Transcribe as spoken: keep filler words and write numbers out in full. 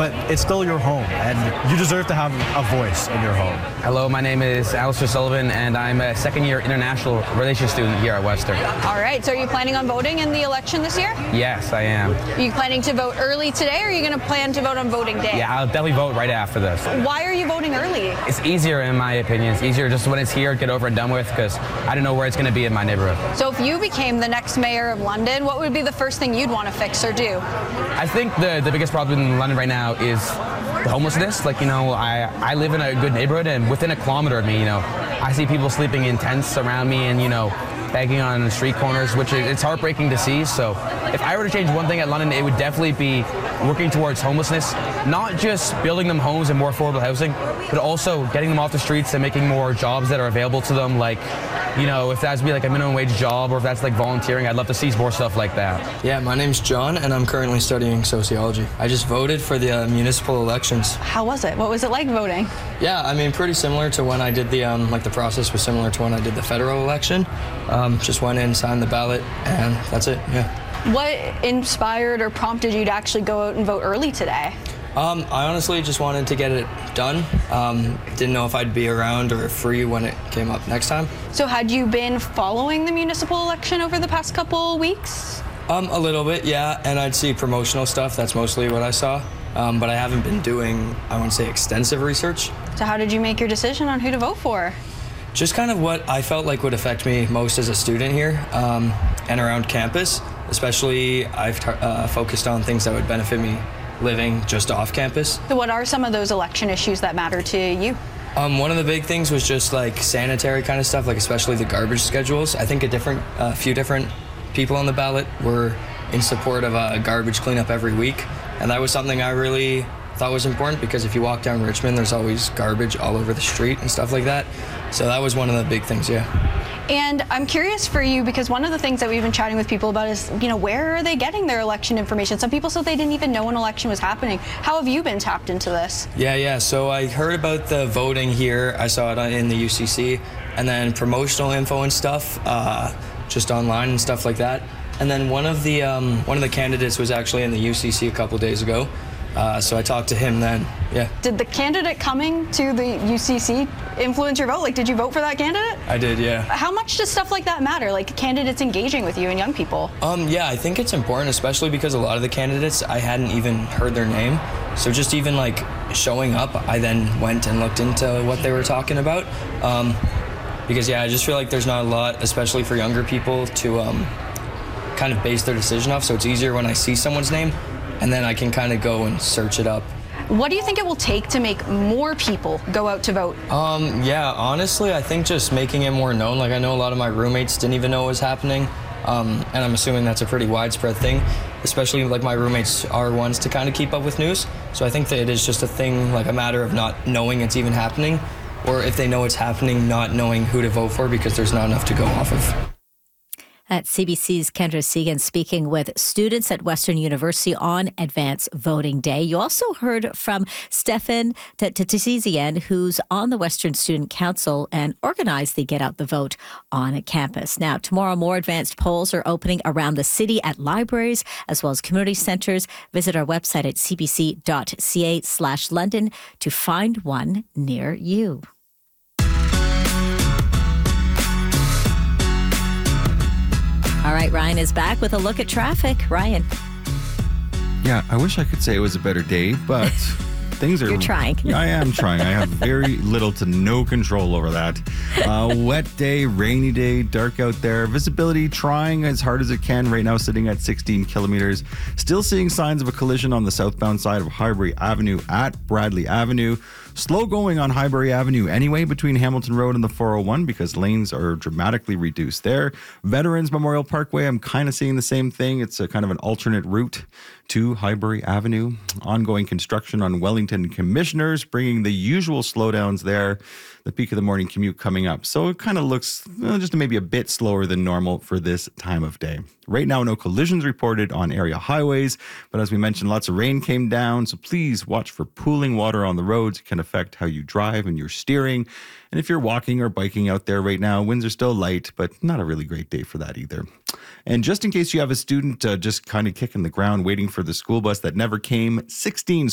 but it's still your home, and you deserve to have a voice in your home. Hello, my name is Alistair Sullivan, and I'm a second-year international relations student here at Western. All right, so are you planning on voting in the election this year? Yes, I am. Are you planning to vote early today, or are you going to plan to vote on voting day? Yeah, I'll definitely vote right after this. Why are you voting early? It's easier, in my opinion. It's easier just when it's here, get over and done with, because I don't know where it's going to be in my neighborhood. So if you became the next mayor of London, what would be the first thing you'd want to fix or do? I think the, the biggest problem in London right now is the homelessness. Like, you know, I, I live in a good neighborhood, and within a kilometer of me, you know, I see people sleeping in tents around me and, you know, begging on street corners, which is, it's heartbreaking to see. So if I were to change one thing at London, it would definitely be working towards homelessness, not just building them homes and more affordable housing, but also getting them off the streets and making more jobs that are available to them. Like, you know, if that's be like a minimum wage job, or if that's like volunteering, I'd love to see more stuff like that. Yeah, my name's John, and I'm currently studying sociology. I just voted for the uh, municipal elections. How was it? What was it like voting? Yeah, I mean, pretty similar to when I did the, um, like the process was similar to when I did the federal election. Um, just went in, signed the ballot, and that's it, yeah. What inspired or prompted you to actually go out and vote early today? Um, I honestly just wanted to get it done. Um, didn't know if I'd be around or free when it came up next time. So had you been following the municipal election over the past couple weeks? Um, a little bit, yeah, and I'd see promotional stuff. That's mostly what I saw. Um, but I haven't been doing, I wouldn't say extensive research. So how did you make your decision on who to vote for? Just kind of what I felt like would affect me most as a student here um, and around campus. Especially, I've t- uh, focused on things that would benefit me living just off campus. So what are some of those election issues that matter to you? Um, one of the big things was just like sanitary kind of stuff, like especially the garbage schedules. I think a different, a uh, few different people on the ballot were in support of a garbage cleanup every week. And that was something I really thought was important, because if you walk down Richmond, there's always garbage all over the street and stuff like that. So that was one of the big things, yeah. And I'm curious for you, because one of the things that we've been chatting with people about is, you know, where are they getting their election information? Some people said they didn't even know an election was happening. How have you been tapped into this? Yeah, yeah. So I heard about the voting here. I saw it in the U C C, and then promotional info and stuff, uh, just online and stuff like that. And then one of the um, one of the candidates was actually in the U C C a couple days ago. Uh, so I talked to him then, yeah. Did the candidate coming to the U C C influence your vote? Like, did you vote for that candidate? I did, yeah. How much does stuff like that matter, like candidates engaging with you and young people? Um, yeah, I think it's important, especially because a lot of the candidates, I hadn't even heard their name. So just even like showing up, I then went and looked into what they were talking about. Um, because yeah, I just feel like there's not a lot, especially for younger people, to um, kind of base their decision off. So it's easier when I see someone's name, and then I can kind of go and search it up. What do you think it will take to make more people go out to vote? Um, yeah, honestly, I think just making it more known. Like, I know a lot of my roommates didn't even know it was happening, um, and I'm assuming that's a pretty widespread thing, especially like my roommates are ones to kind of keep up with news. So I think that it is just a thing, like a matter of not knowing it's even happening, or if they know it's happening, not knowing who to vote for because there's not enough to go off of. At C B C's Kendra Segan speaking with students at Western University on Advanced Voting Day. You also heard from Stefan Tatizian, who's on the Western Student Council and organized the Get Out the Vote on campus. Now, tomorrow, more advanced polls are opening around the city at libraries as well as community centers. Visit our website at cbc.ca slash London to find one near you. All right, Ryan is back with a look at traffic. Ryan. Yeah, I wish I could say it was a better day, but things are... You're trying. I am trying. I have very little to no control over that. Uh, wet day, rainy day, dark out there. Visibility trying as hard as it can right now, sitting at sixteen kilometers. Still seeing signs of a collision on the southbound side of Highbury Avenue at Bradley Avenue. Slow going on Highbury Avenue anyway between Hamilton Road and the four oh one because lanes are dramatically reduced there. Veterans Memorial Parkway, I'm kind of seeing the same thing. It's a kind of an alternate route to Highbury Avenue. Ongoing construction on Wellington Commissioners, bringing the usual slowdowns there. The peak of the morning commute coming up. So it kind of looks well, just maybe a bit slower than normal for this time of day. Right now, no collisions reported on area highways, but as we mentioned, lots of rain came down, so please watch for pooling water on the roads. It can affect how you drive and your steering. And if you're walking or biking out there right now, winds are still light, but not a really great day for that either. And just in case you have a student uh, just kind of kicking the ground waiting for the school bus that never came, sixteen